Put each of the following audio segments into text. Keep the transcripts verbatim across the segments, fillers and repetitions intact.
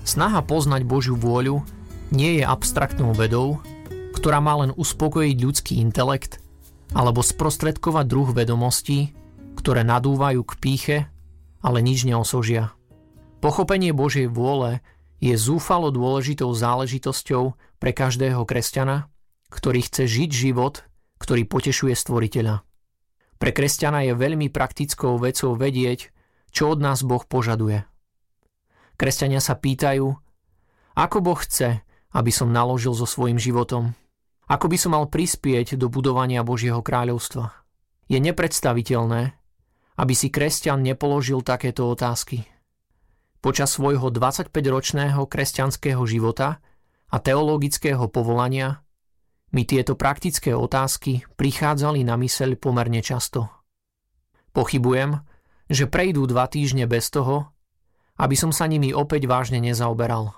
Snaha poznať Božiu vôľu nie je abstraktnou vedou, ktorá má len uspokojiť ľudský intelekt alebo sprostredkovať druh vedomostí, ktoré nadúvajú k pýche, ale nič neosožia. Pochopenie Božej vôle je zúfalo dôležitou záležitosťou pre každého kresťana, ktorý chce žiť život, ktorý potešuje Stvoriteľa. Pre kresťana je veľmi praktickou vecou vedieť, čo od nás Boh požaduje. Kresťania sa pýtajú, ako Boh chce, aby som naložil so svojím životom, ako by som mal prispieť do budovania Božieho kráľovstva. Je nepredstaviteľné, aby si kresťan nepoložil takéto otázky. Počas svojho dvadsaťpäťročného kresťanského života a teologického povolania mi tieto praktické otázky prichádzali na myseľ pomerne často. Pochybujem, že prejdú dva týždne bez toho, aby som sa nimi opäť vážne nezaoberal.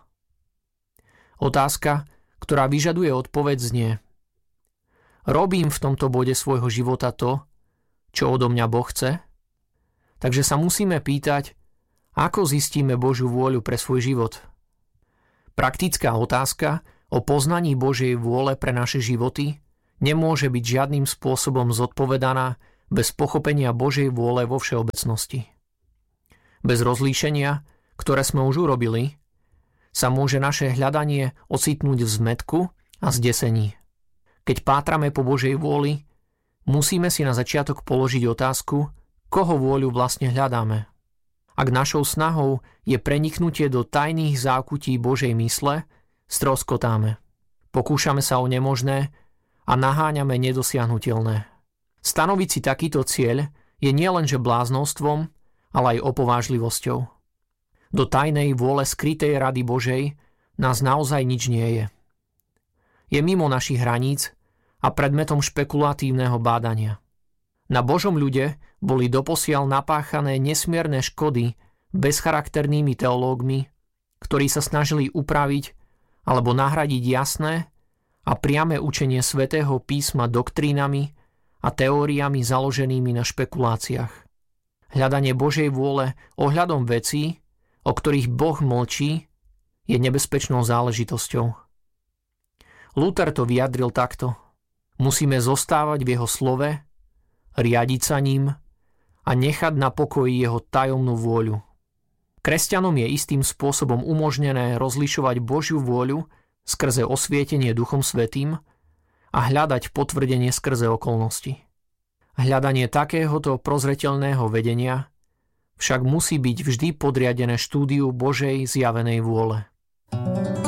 Otázka, ktorá vyžaduje odpoveď, znie: robím v tomto bode svojho života to, čo odo mňa Boh chce? Takže sa musíme pýtať, ako zistíme Božiu vôľu pre svoj život. Praktická otázka o poznaní Božej vôle pre naše životy nemôže byť žiadnym spôsobom zodpovedaná bez pochopenia Božej vôle vo všeobecnosti. Bez rozlíšenia, ktoré sme už urobili, sa môže naše hľadanie ocitnúť v zmätku a zdesení. Keď pátrame po Božej vôli, musíme si na začiatok položiť otázku, koho vôľu vlastne hľadáme. Ak našou snahou je preniknutie do tajných zákutí Božej mysle, stroskotáme. Pokúšame sa o nemožné a naháňame nedosiahnuteľné. Stanoviť si takýto cieľ je nielenže bláznostvom, ale aj opovážlivosťou. Do tajnej vôle skrytej rady Božej nás naozaj nič nie je. Je mimo našich hraníc a predmetom špekulatívneho bádania. Na Božom ľude boli doposiaľ napáchané nesmierne škody bezcharakternými teológmi, ktorí sa snažili upraviť alebo nahradiť jasné a priame učenie Svätého písma doktrínami a teóriami založenými na špekuláciách. Hľadanie Božej vôle ohľadom vecí, o ktorých Boh mlčí, je nebezpečnou záležitosťou. Luther to vyjadril takto: musíme zostávať v jeho slove, riadiť sa ním a nechať na pokoji jeho tajomnú vôľu. Kresťanom je istým spôsobom umožnené rozlišovať Božiu vôľu skrze osvietenie Duchom Svätým a hľadať potvrdenie skrze okolnosti. Hľadanie takéhoto prozreteľného vedenia však musí byť vždy podriadené štúdiu Božej zjavenej vôle.